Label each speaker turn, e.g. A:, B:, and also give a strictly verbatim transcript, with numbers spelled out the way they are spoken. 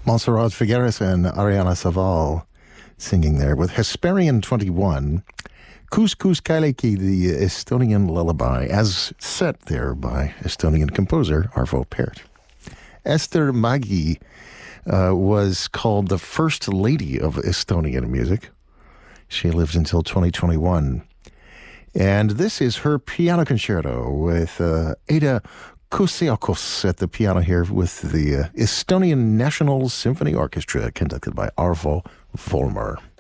A: Montserrat Figueres and Ariana Saval singing there with Hesperian twenty-one, Kus Kus Kaileki, the Estonian lullaby, as set there by Estonian composer Arvo Pärt. Ester Mägi uh, was called the First Lady of Estonian music. She lived until twenty twenty-one. And this is her piano concerto with uh, Ada Kusiakos at the piano here with the uh, Estonian National Symphony Orchestra, conducted by Arvo Volmer.